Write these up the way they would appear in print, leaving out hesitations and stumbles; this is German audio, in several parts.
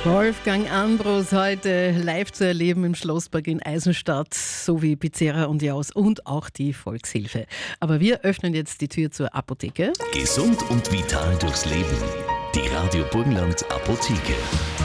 Wolfgang Ambros heute live zu erleben im Schlosspark in Eisenstadt, sowie Pizzeria und Jaus und auch die Volkshilfe. Aber wir öffnen jetzt die Tür zur Apotheke. Gesund und vital durchs Leben. Die Radio Burgenland Apotheke.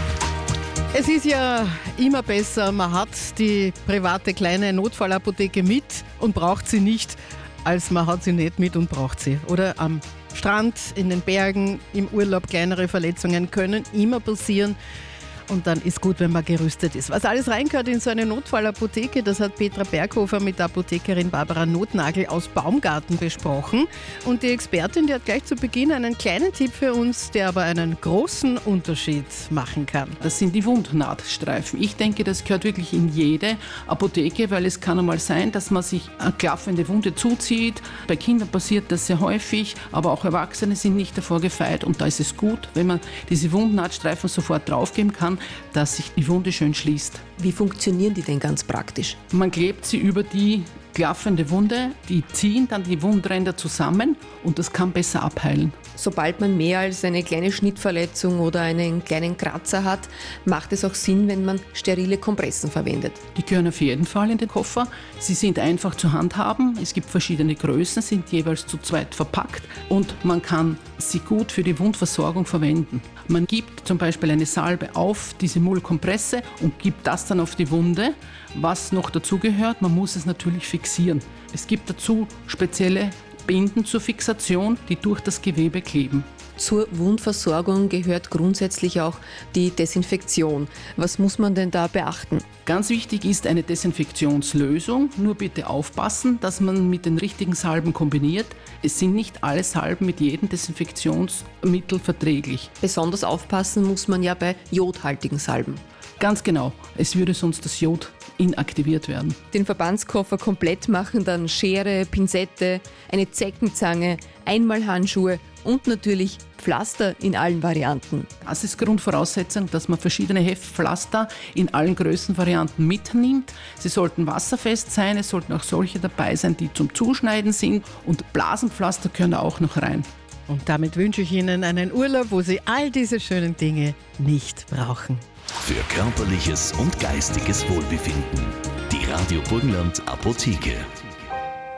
Es ist ja immer besser, man hat die private kleine Notfallapotheke mit und braucht sie nicht, als man hat sie nicht mit und braucht sie. Oder am Strand, in den Bergen, im Urlaub, kleinere Verletzungen können immer passieren. Und dann ist gut, wenn man gerüstet ist. Was alles reingehört in so eine Notfallapotheke, das hat Petra Berghofer mit der Apothekerin Barbara Notnagel aus Baumgarten besprochen. Und die Expertin, die hat gleich zu Beginn einen kleinen Tipp für uns, der aber einen großen Unterschied machen kann. Das sind die Wundnahtstreifen. Ich denke, das gehört wirklich in jede Apotheke, weil es kann einmal sein, dass man sich eine klaffende Wunde zuzieht. Bei Kindern passiert das sehr häufig, aber auch Erwachsene sind nicht davor gefeit. Und da ist es gut, wenn man diese Wundnahtstreifen sofort draufgeben kann, dass sich die Wunde schön schließt. Wie funktionieren die denn ganz praktisch? Man klebt sie über die klaffende Wunde, die ziehen dann die Wundränder zusammen und das kann besser abheilen. Sobald man mehr als eine kleine Schnittverletzung oder einen kleinen Kratzer hat, macht es auch Sinn, wenn man sterile Kompressen verwendet. Die gehören auf jeden Fall in den Koffer. Sie sind einfach zu handhaben. Es gibt verschiedene Größen, sind jeweils zu zweit verpackt und man kann sie gut für die Wundversorgung verwenden. Man gibt zum Beispiel eine Salbe auf diese Mullkompresse und gibt das dann auf die Wunde. Was noch dazu gehört, man muss es natürlich fixieren. Es gibt dazu spezielle Binden zur Fixation, die durch das Gewebe kleben. Zur Wundversorgung gehört grundsätzlich auch die Desinfektion. Was muss man denn da beachten? Ganz wichtig ist eine Desinfektionslösung. Nur bitte aufpassen, dass man mit den richtigen Salben kombiniert. Es sind nicht alle Salben mit jedem Desinfektionsmittel verträglich. Besonders aufpassen muss man ja bei jodhaltigen Salben. Ganz genau, es würde sonst das Jod inaktiviert werden. Den Verbandskoffer komplett machen dann Schere, Pinzette, eine Zeckenzange, Einmalhandschuhe und natürlich Pflaster in allen Varianten. Das ist Grundvoraussetzung, dass man verschiedene Heftpflaster in allen Größenvarianten mitnimmt. Sie sollten wasserfest sein, es sollten auch solche dabei sein, die zum Zuschneiden sind und Blasenpflaster gehören auch noch rein. Und damit wünsche ich Ihnen einen Urlaub, wo Sie all diese schönen Dinge nicht brauchen. Für körperliches und geistiges Wohlbefinden. Die Radio Burgenland Apotheke.